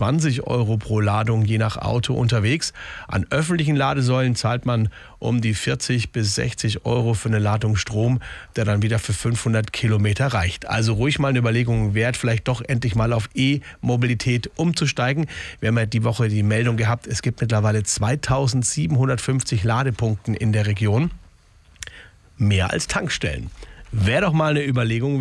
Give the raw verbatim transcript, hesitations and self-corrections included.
zwanzig Euro pro Ladung je nach Auto unterwegs. An öffentlichen Ladesäulen zahlt man um die vierzig bis sechzig Euro für eine Ladung Strom, der dann wieder für fünfhundert Kilometer reicht. Also ruhig mal eine Überlegung wert, vielleicht doch endlich mal auf E-Mobilität umzusteigen. Wir haben ja die Woche die Meldung gehabt, es gibt mittlerweile zweitausendsiebenhundertfünfzig Ladepunkten in der Region. Mehr als Tankstellen. Wäre doch mal eine Überlegung